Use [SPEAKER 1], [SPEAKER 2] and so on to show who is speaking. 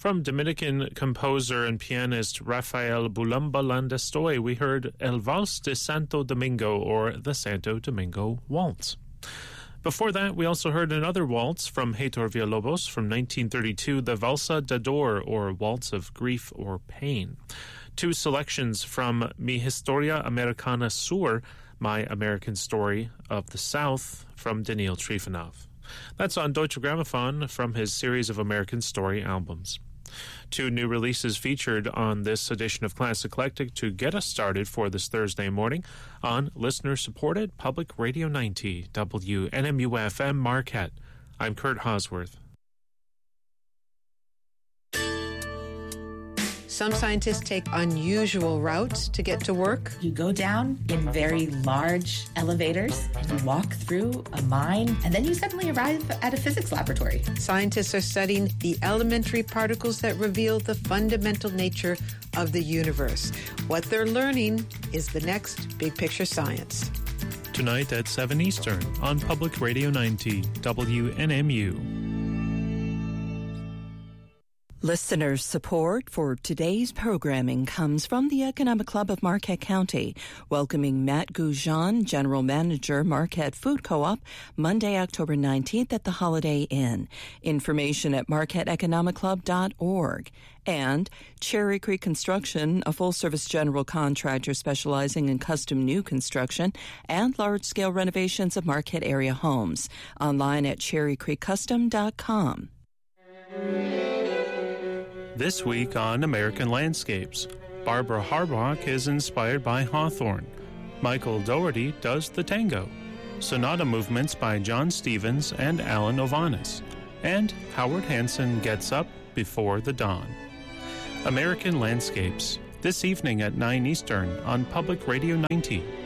[SPEAKER 1] From Dominican composer and pianist Rafael Bulamba Landestoy, we heard El Vals de Santo Domingo, or the Santo Domingo Waltz. Before that, we also heard another waltz from Heitor Villalobos from 1932, the Valsa d'Ador, or Waltz of Grief or Pain. Two selections from Mi Historia Americana Sur, My American Story of the South, from Daniil Trifonov. That's on Deutsche Grammophon from his series of American Story albums. Two new releases featured on this edition of Classic Eclectic to get us started for this Thursday morning on listener-supported Public Radio 90, WNMU-FM Marquette. I'm Kurt Hosworth.
[SPEAKER 2] Some scientists take unusual routes to get to work.
[SPEAKER 3] You go down in very large elevators and you walk through a mine, and then you suddenly arrive at a physics laboratory.
[SPEAKER 2] Scientists are studying the elementary particles that reveal the fundamental nature of the universe. What they're learning is the next Big Picture Science.
[SPEAKER 1] Tonight at 7 Eastern on Public Radio 90, WNMU.
[SPEAKER 4] Listener support for today's programming comes from the Economic Club of Marquette County, welcoming Matt Goujon, General Manager, Marquette Food Co-op, Monday, October 19th at the Holiday Inn. Information at marquetteeconomicclub.org. And Cherry Creek Construction, a full-service general contractor specializing in custom new construction and large-scale renovations of Marquette area homes. Online at cherrycreekcustom.com.
[SPEAKER 1] This week on American Landscapes, Barbara Harbach is inspired by Hawthorne. Michael Dougherty does the tango. Sonata movements by John Stevens and Alan Ovanis. And Howard Hanson gets up before the dawn. American Landscapes, this evening at 9 Eastern on Public Radio 90.